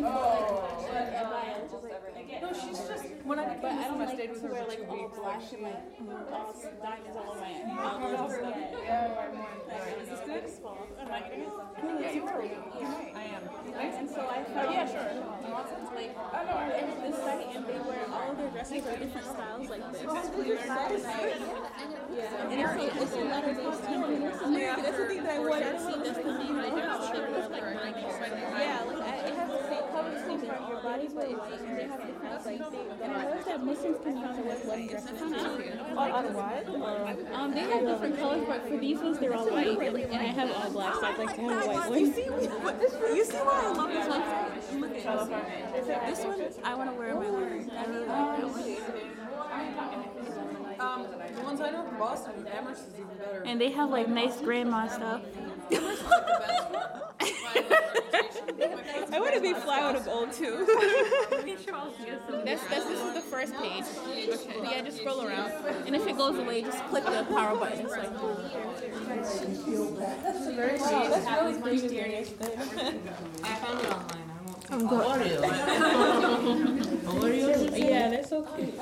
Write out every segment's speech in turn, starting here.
No, she's just, when I became Muslim, I stayed with her for 2 weeks. Black and like all diamonds all over my Is this good? Am I getting it? Yeah, you are. I am. And so I found and this site, and they wear all of their dresses are different styles like this. Yeah, and it's a letter-based template. That's the thing that I wanted to see. That's the thing that I yeah, like it has the same cover, the same part of your body, but they have different like things. And I noticed that Muslims can have like one dress too. Otherwise? They have different colors, but for these ones they're all white, and I have all black, so I'd like to have a white one. You see why I love this one? Look at This one I want to wear in my wedding. I really like that one. The ones I know from Boston, Amherst is even better. And they have like nice grandma stuff. I want to be fly with a gold too. This is the first page. Okay. Yeah, just scroll around, and if it goes away, just click the power button. It's like. That's very sweet. That's really mysterious. I found it online. Oh, Oreos. Yeah, they're so cute.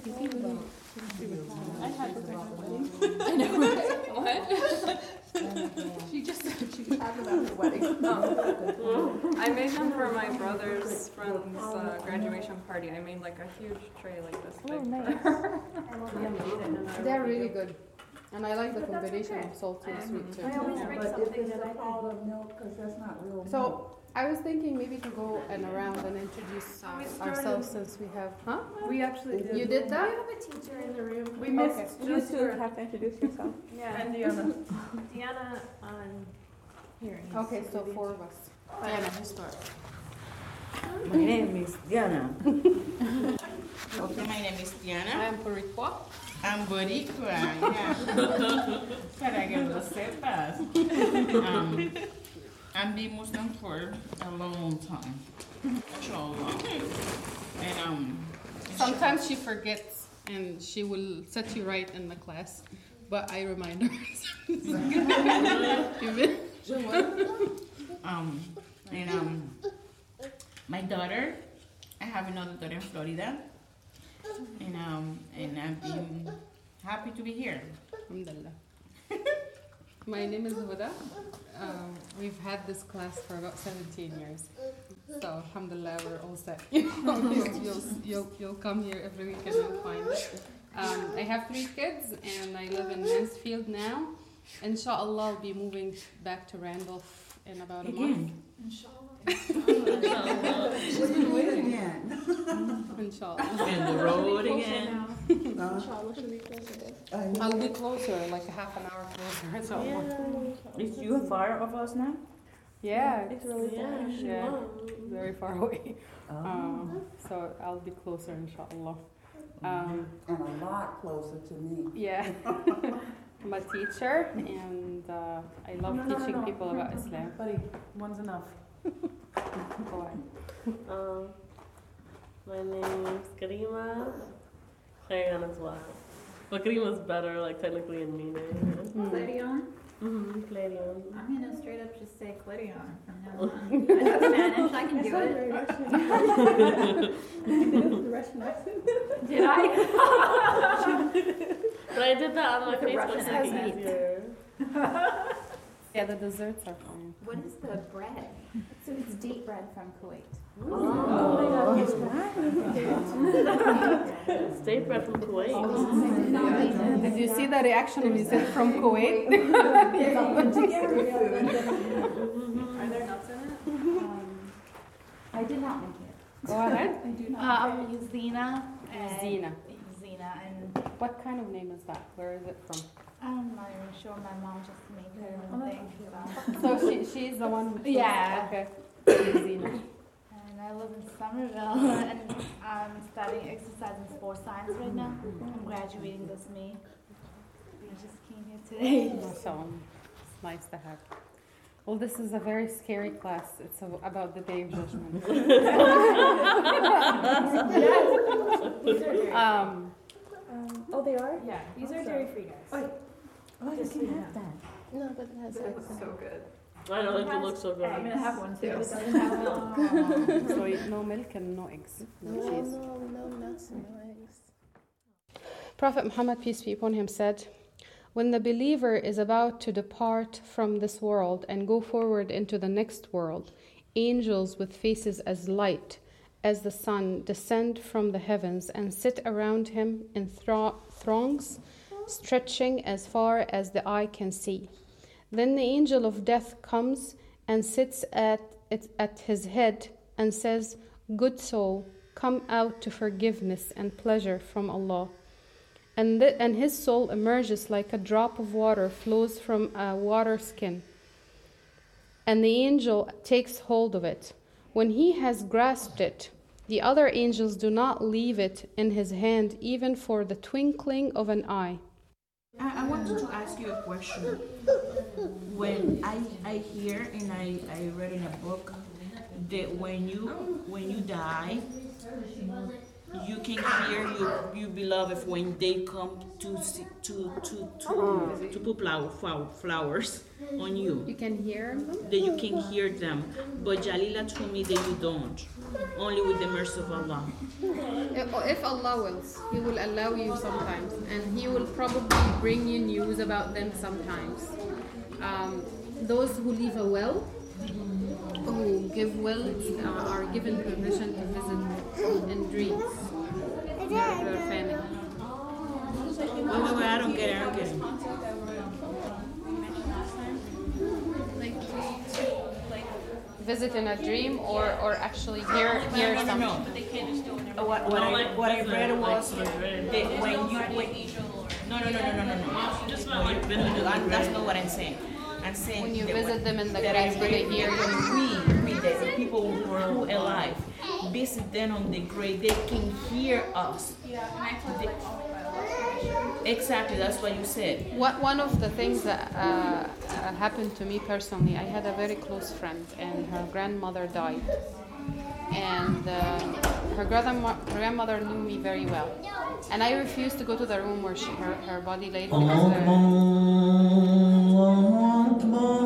I had the wedding. I know. What? She just said she was talking about her wedding. I made them for my brother's friend's graduation party. I made like a huge tray like this big for her. They're really good. And I like the combination of salty and sweet too. I always bring something that I call the milk because that's not real milk. So I was thinking maybe to go around and introduce ourselves since we have, We actually did. You did that? We have a teacher in the room. We missed You two have to introduce yourself. Yeah. And Diana. Diana on here. Okay, so 4 of us. Diana, you start. My name is Diana. Okay, my name is Diana. I'm Purikwa. I'm Boricua, yeah. Para que lo sepas. I've been Muslim for a long time. Inshallah. And Sometimes she forgets and she will set you right in the class, but I remind her. My daughter, I have another daughter in Florida. And I've been happy to be here. Alhamdulillah. My name is Huda. We've had this class for about 17 years. So alhamdulillah, we're all set. You'll come here every week and you'll find it. I have 3 kids and I live in Mansfield now. Inshallah, I'll be moving back to Randolph in about a month. Inshallah. Inshallah. And the road again. Inshallah, should be closer. I'll be closer, like a half an hour closer. So. Is you far of us now? Yeah, It's really far. yeah, very far away. So I'll be closer, inshallah. And a lot closer to me. Yeah. I'm a teacher and I love teaching people about Islam. Buddy, one's enough. Go ahead. My name's Karima. Chayyan as well. But Karima's better, like technically in meaning. Clarion? Clarion. I'm gonna straight up just say Clarion from now on. I know Spanish, I can do it. Russian accent. Did I? But I did that on my The Facebook Russian to make it accent. easier. Yeah, the desserts are fine. What is the bread? So it's date bread from Kuwait. State bread from Kuwait. Did you see the reaction when you said from Kuwait? Are there nuts in it? I did not make it. Go ahead. I do not. Zena. Zena. Zena, and What kind of name is that? Where is it from? I'm not even sure. My mom just made her own thing. So she's the one who chose- Yeah. Okay. Zena. And I live in Somerville, and I'm studying exercise and sports science right now. I'm graduating this May. I just came here today. So it's nice to have. Well, this is a very scary class. It's about the Day of Judgment. Oh, they are? Yeah, these are dairy-free guys. Oh, you can have that. No, but it has accent. So good. I know, it looks so good. I'm gonna have one too. So no milk and no eggs, no cheese. No nuts, no eggs. Prophet Muhammad, peace be upon him, said, "When the believer is about to depart from this world and go forward into the next world, angels with faces as light as the sun descend from the heavens and sit around him in throngs, stretching as far as the eye can see. Then the angel of death comes and sits at his head and says, 'Good soul, come out to forgiveness and pleasure from Allah.' And his soul emerges like a drop of water flows from a water skin. And the angel takes hold of it. When he has grasped it, the other angels do not leave it in his hand even for the twinkling of an eye." I wanted to ask you a question. When I hear and I read in a book that when you die, you can hear your beloved when they come to put flowers on you. You can hear them? That you can hear them, but Jalila told me that you don't. Only with the mercy of Allah. If Allah wills, He will allow you sometimes, and He will probably bring you news about them sometimes. Those who leave a will, who give wills, are given permission to visit in dreams their family. Wait, I don't get it. Visit in a dream or actually hear something. No. What I read was that when you no. Just about like visit. That's not what I'm saying. I'm saying When you that visit them in the that grave, I they read hear you. when we the people who are alive visit them on the grave, they can hear us. Exactly, that's what you said. One of the things that happened to me personally, I had a very close friend, and her grandmother died. And her grandmother knew me very well. And I refused to go to the room where her body lay because